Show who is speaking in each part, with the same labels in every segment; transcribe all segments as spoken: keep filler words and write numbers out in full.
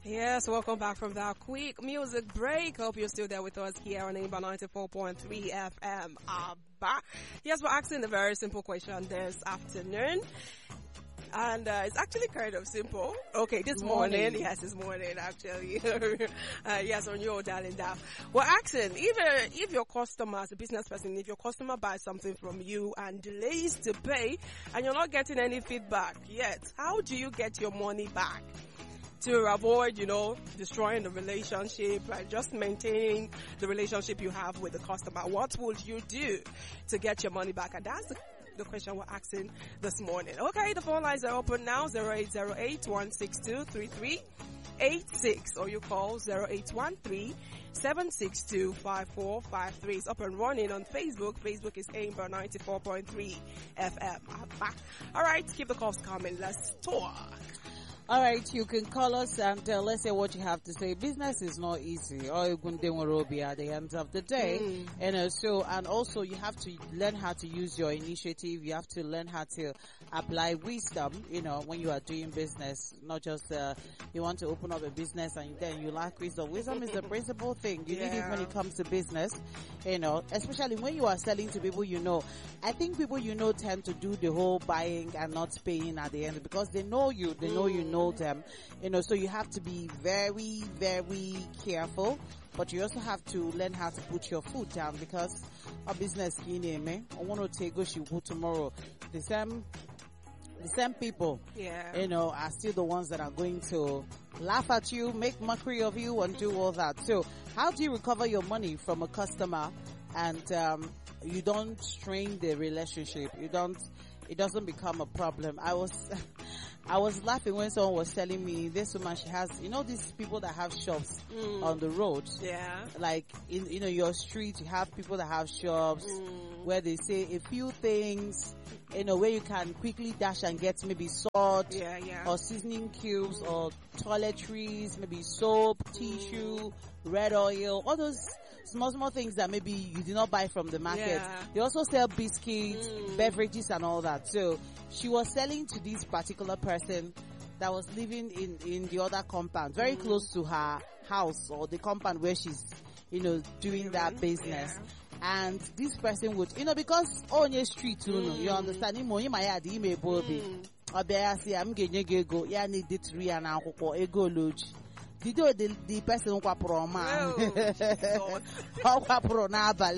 Speaker 1: Yes, welcome back from that quick music break. Hope you're still there with us here on Imba ninety-four point three F M. Abba. Yes, we're asking a very simple question this afternoon. And uh, it's actually kind of simple. Okay, this morning. morning. Yes, this morning, actually. uh, yes, on your darling down. We're asking, if, uh, if your customer, as a business person, if your customer buys something from you and delays to pay, and you're not getting any feedback yet, how do you get your money back? To avoid, you know, destroying the relationship and just maintaining the relationship you have with the customer. What would you do to get your money back? And that's the, the question we're asking this morning. Okay, the phone lines are open now, zero eight zero eight, one six two, three three eight six, or you call zero eight one three, seven six two, five four five three. It's up and running on Facebook. Facebook is Amber ninety-four point three F M. All right, keep the calls coming. Let's talk.
Speaker 2: All right, you can call us and uh, let's say what you have to say. Business is not easy. Or you can do at the end of the day. Mm. And uh, so, and also you have to learn how to use your initiative. You have to learn how to apply wisdom, you know, when you are doing business. Not just, uh, you want to open up a business and then you lack wisdom. Wisdom is the principal thing. You yeah. need it when it comes to business, you know, especially when you are selling to people you know. I think people you know tend to do the whole buying and not paying at the end because they know you, they know mm. you know them, you know, so you have to be very, very careful, but you also have to learn how to put your foot down because our business, you know, I want to take go she tomorrow. The same, the same people, yeah, you know, are still the ones that are going to laugh at you, make mockery of you, and do all that. So, how do you recover your money from a customer and um, you don't strain the relationship? You don't. It doesn't become a problem. I was. I was laughing when someone was telling me this woman, she has, you know, these people that have shops mm. on the road. Yeah. Like, in, you know, your street, you have people that have shops mm. where they say a few things, you know, where you can quickly dash and get maybe salt yeah, yeah. or seasoning cubes or toiletries, maybe soap, mm. tissue, red oil, all those small, small things that maybe you did not buy from the market. Yeah. They also sell biscuits, mm. beverages and all that. So she was selling to this particular person that was living in, in the other compound, very mm. close to her house or the compound where she's, you know, doing that business. Yeah. And this person would, you know, because on your street, you know, mm. you understand, you might have the email, Bobby. Or there, say, I'm getting a go, yeah, need the three and a or a go lodge. Did you the the person who pro man? How pro na bale?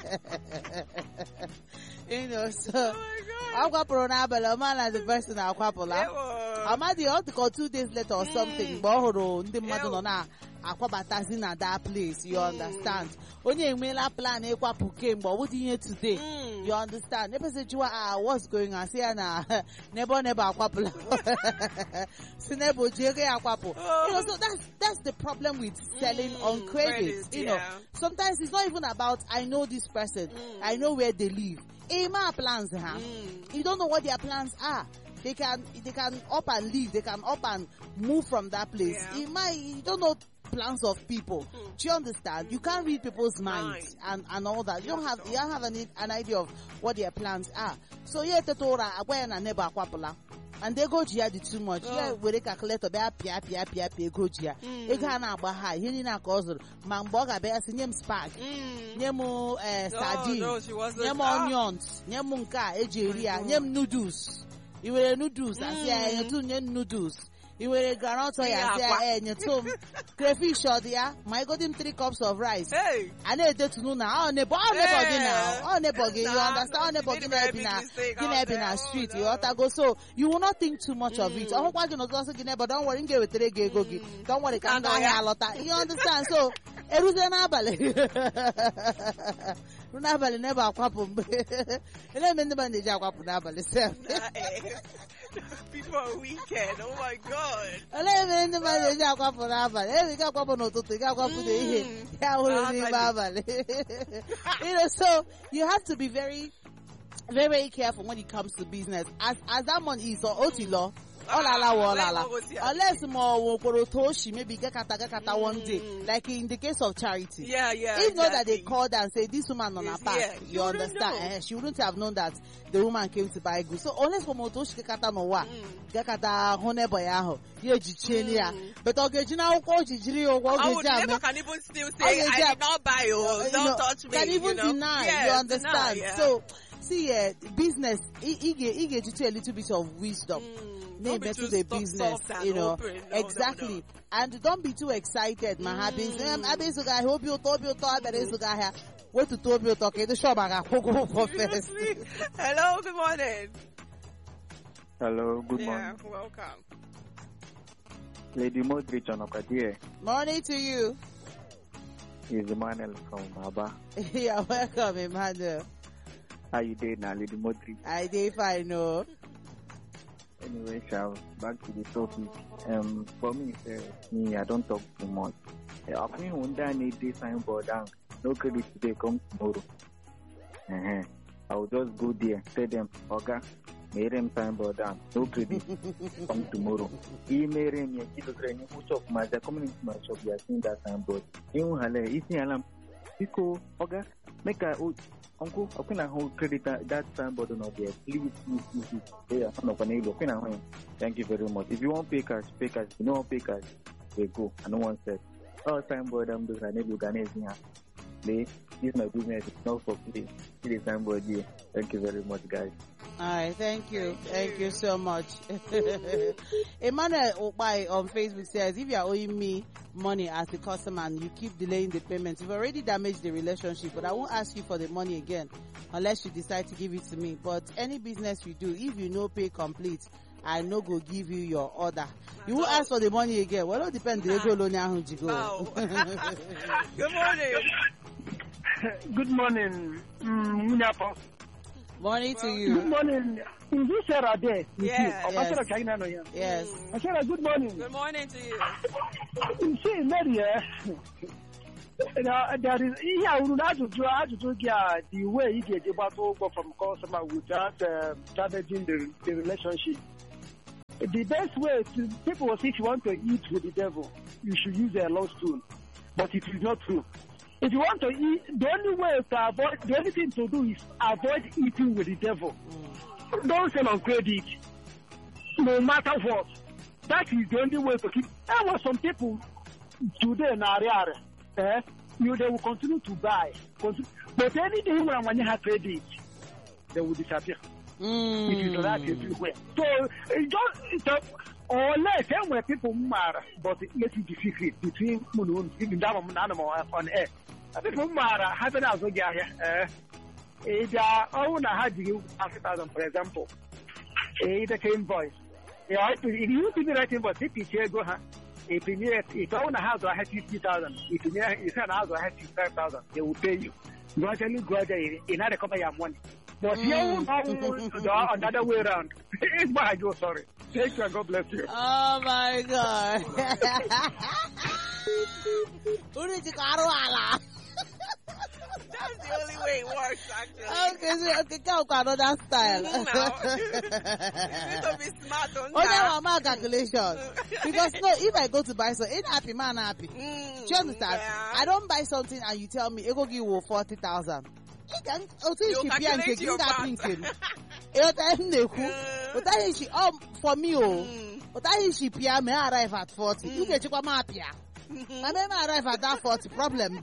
Speaker 2: You know, so how pro na bale? Man, as the person na kwapola. I'm at the article two days later or something. Bohoro, ndi madu no na akwabatazi na that place. You understand? Onye emela plan ekwapu came, but what do you today? You understand? Never said you are what's going on. Say na never never akwapula. So never jege akwapo. You know, so that's that's the problem with selling mm, on credit. credit you yeah. know, sometimes it's not even about I know this person, mm. I know where they live. Ema plans, huh? Mm. You don't know what their plans are. They can they can up and leave. They can up and move from that place. Yeah. Ema, you don't know plans of people. Mm. Do you understand? You can't read people's minds and, and all that. You don't have you don't have an, an idea of what their plans are. So yeah, Totora, when I never aquapula. And they go jia the too much. Yeah, we they calculate to be pia pia pia pia go jia. E ga na agba high. He na cause man burger be as nyem spark. Nyem eh sardine. Nyem onions. Nyem nka ejeria. Nyem noodles. You were noodles. I say you too nyem noodles. You were a granite ya say eh nyetom. Crayfish or there. My got him three cups of rice. Hey. I need to know now. Oh nebo oh nebo now. Oh nebo you understand? Oh nebo gina bina gina bina street. You ought to go. So you will not think too much of it. Oh what you know also gina but don't worry get with three go go. Don't worry can go a lot. You understand? So eruze na abale. Runa abale never akwapo. Ele mende bande ja akwapo na abale self.
Speaker 1: People are weekend. Oh my God.
Speaker 2: Ele mende bande ja akwapo na abale. Ele ga akwapo no tutu ga akwapo de ihe. Ya wulu ni abale. You know, so you have to be very very, very careful when it comes to business. As as that money is or otilo. all ala all ala. Unless more Toshi maybe get kata get kata one day, like in the case of Charity.
Speaker 1: Yeah, yeah.
Speaker 2: If not that they called and say this woman on her back,
Speaker 1: yeah,
Speaker 2: you understand? Eh, she wouldn't have known that the woman came to buy goods. So unless for Motoshi get kata no wa, get kata hone boyaho, ye jichenia. But okay, jina uko jijiri o wa
Speaker 1: I would never can even still say I did not buy you. Don't you know, touch me.
Speaker 2: Can even
Speaker 1: you know?
Speaker 2: deny.
Speaker 1: Yeah,
Speaker 2: you understand?
Speaker 1: deny, yeah.
Speaker 2: So see, uh, business, he gave you a little bit of wisdom.
Speaker 1: Mm,
Speaker 2: Name better the business, you know. No, exactly. No, no. And don't be too excited, my habits. Mm. I hope you told you thought that is the guy here. What to talk you talking the shop I go first.
Speaker 1: Hello, good morning.
Speaker 3: Hello, good
Speaker 1: yeah,
Speaker 3: morning.
Speaker 1: Welcome.
Speaker 3: Lady Modric on Okadia.
Speaker 2: Morning to you.
Speaker 3: Is Emmanuel from Baba.
Speaker 2: Yeah, welcome, Emmanuel.
Speaker 3: How you doing now, Lady Modric?
Speaker 2: I did fine, no.
Speaker 3: Anyway, shall back to the topic. Um, for me, uh, me, I don't talk too much. Uh, I think one day I need this signboard down. No credit today, come tomorrow. Uh-huh. I will just go there, tell them, okay, made him signboard down. No credit, come tomorrow. He made him, yeah, keep the training, put up my, they're coming into my shop, they are seeing that signboard. He won't have it, he's alarm. He go, okay, make a, uncle, I can hold credit that signboard on there. Please, please, please, please. Yeah, no, no, thank you very much. If you want pay cash, pay cash. If you don't want pay cash, they go. I no one said, oh, signboard, I'm doing, I need to organize here. This is my business, it's not for play. See the signboard here. Thank you very much, guys.
Speaker 2: All right, thank you. Thank, thank you. you so much. Emmanuel Opai on Facebook says, if you are owing me money as a customer and you keep delaying the payment, you've already damaged the relationship, but I won't ask you for the money again unless you decide to give it to me. But any business you do, if you know pay complete, I no go give you your order. You won't ask for the money again. Well, it depends. They go loan you go.
Speaker 1: Good morning.
Speaker 4: Good morning. Mm,
Speaker 2: Morning to you.
Speaker 4: Good morning. Is this Sarah there?
Speaker 2: Yes. Yes.
Speaker 4: China, no, yeah.
Speaker 2: Yes.
Speaker 4: Sarah, good morning.
Speaker 1: Good morning to you.
Speaker 4: You see, Mary, uh, there is, yeah, we have to do, have to do the way you get about to go from customer without uh, damaging the, the relationship. The best way to, people will say if you want to eat with the devil, you should use a low spoon. But it is not true. If you want to eat, the only way to avoid, the only thing to do is avoid eating with the devil. Mm. Don't sell on credit, no matter what. That is the only way to keep. There were some people today in Ariara, eh, you they will continue to buy, continue, but anything when you have credit, they will disappear.
Speaker 2: Mm.
Speaker 4: If you do that everywhere. So it just it, unless when people matter, but let it be secret between Munun, even that animal on air. People matter, having as a guy, eh, if you own a had you five thousand, for example, eh, the same voice. If you see the right invoice, if you go, if you need, if you own a house, I have fifty thousand. If you need, if you house, I have fifty-five thousand. They will pay you. Gradually, gradually, in other company, I'm money. But mm. you know another way around. It's my go, sorry. Thank you and God bless you.
Speaker 2: Oh my God.
Speaker 1: That's the only way it works, actually.
Speaker 2: Okay, so okay, go with another style.
Speaker 1: You need to be smart on
Speaker 2: oh,
Speaker 1: that.
Speaker 2: Oh, my calculation. Because no, if I go to buy something, ain't happy, man, happy.
Speaker 1: Mm,
Speaker 2: Do you understand?
Speaker 1: yeah.
Speaker 2: I don't buy something and you tell me, it will give you forty thousand. You can, oh,
Speaker 1: you calculate your part.
Speaker 2: But that is she, um, for me, oh, but that is she, Pia, may arrive at forty. You get you come up here. I may arrive at that forty problem.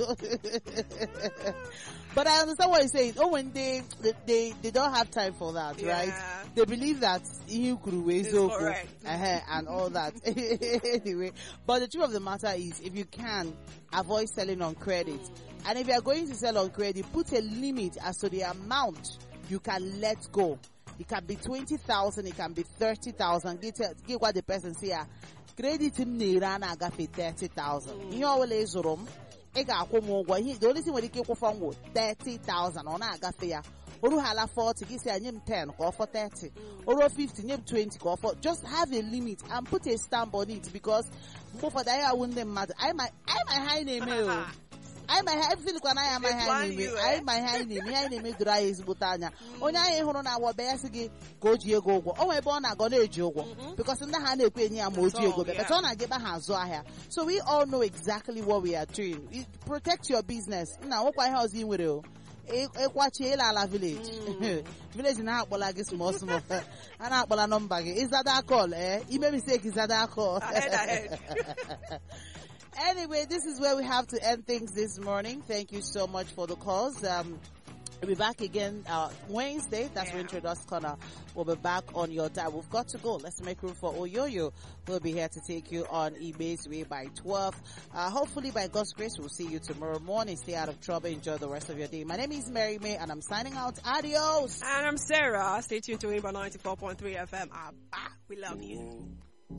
Speaker 2: But I understand what you're saying. Oh, when they, they, they, they don't have time for that,
Speaker 1: yeah.
Speaker 2: right? They believe that you could raise
Speaker 1: uh,
Speaker 2: and all that. Anyway, but the truth of the matter is, if you can, avoid selling on credit. And if you are going to sell on credit, put a limit as to the amount you can let go. It can be twenty thousand, it can be thirty thousand. Get, get what the person say. Credit him nirana agafe thirty thousand. You always room. The only thing we can go from was thirty thousand on agafe ya. Oru hala forty, give say anyim ten, go for thirty. Oru fifty, anyim twenty, go for. Just have a limit and put a stamp on it because for that I wouldn't matter. I might, I might high name. anyị ma ihe feel kwa na ya ma
Speaker 1: They
Speaker 2: ihe
Speaker 1: plan
Speaker 2: anyị
Speaker 1: you,
Speaker 2: na-eme
Speaker 1: eh?
Speaker 2: anyị ma ihe anyị na-eme ihe anyị na-eme doro anyị ezigbote anya onye anyị hụrụ na awọ be ya sị gị ka o ji ego ụgwọ o nwere ebe ọ na-agọ na-eji ụgwọ because ndị ha na-ekwe enye ya ma o ji ego bịa but ọ na-aga ebe ha azụ ahịa so we all know exactly what we are doing. You protect your business nna nwekwa ihe ọzọ ị nwere o ịkwachi ịla ala village village na-akpọla gị small small a na-akpọla nọmba gị ịzada call eh ime mistake ịzada call.
Speaker 1: Ahead, ahead.
Speaker 2: Anyway, this is where we have to end things this morning. Thank you so much for the calls. Um, we'll be back again uh, Wednesday. That's
Speaker 1: Yeah.
Speaker 2: when Traders Corner will be back on your time. We've got to go. Let's make room for Oyoyo. We'll be here to take you on eBay's way by twelve. Uh, hopefully, by God's grace, we'll see you tomorrow morning. Stay out of trouble. Enjoy the rest of your day. My name is Mary May, and I'm signing out. Adios.
Speaker 1: And I'm Sarah. Stay tuned to Imba ninety-four point three F M. Ah, bah, we love you.